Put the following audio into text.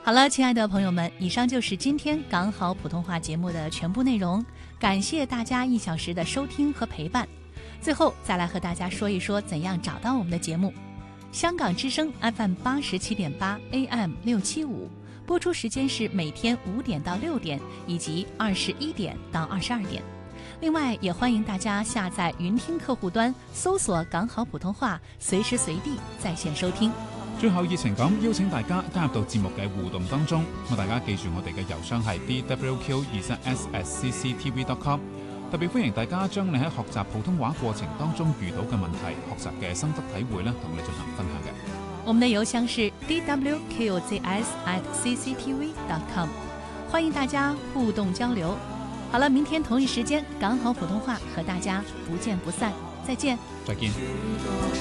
好了，亲爱的朋友们，以上就是今天港好普通话节目的全部内容，感谢大家1小时的收听和陪伴。最后再来和大家说一说怎样找到我们的节目。香港之声 FM87.8 AM 675，播出时间是每天5点到6点，以及21点到22点。另外，也欢迎大家下载云听客户端，搜索港好普通話，隨時隨地在線收聽。 最後熱情咁邀請大家加入到節目嘅互動當中，咁大家記住我哋嘅郵箱係 dwq23s@cctv.com。特別歡迎大家將你喺學習普通話過程當中遇到嘅問題、學習嘅心得體會咧，同你進行分享嘅。 我們的郵箱是 dwqzs@cctv.com， 歡迎大家互動交流。好了，明天同一時間港好普通話和大家不見不散，再見。 再見。